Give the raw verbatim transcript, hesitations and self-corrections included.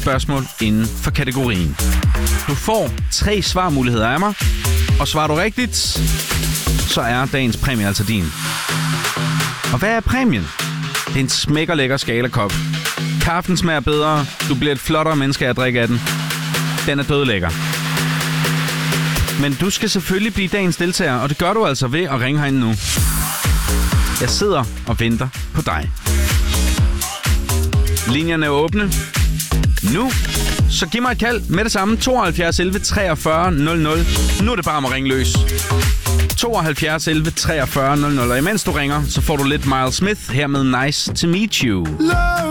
spørgsmål inden for kategorien. Du får tre svarmuligheder af mig, og svarer du rigtigt, så er dagens præmie altså din. Og hvad er præmien? Det er en smækker lækker Scala-kop. Kaffen smager bedre, du bliver et flottere menneske af at drikke af den. Den er dødlækker. Men du skal selvfølgelig blive dagens deltager, og det gør du altså ved at ringe herind nu. Jeg sidder og venter på dig. Linjerne er åbne. Nu, så giv mig et kald med det samme. tooghalvfjerds elleve treogfyrre nul nul. Nu er det bare om at ringe løs. tooghalvfjerds elleve treogfyrre nul nul. Og imens du ringer, så får du lidt Miles Smith her med Nice to Meet You.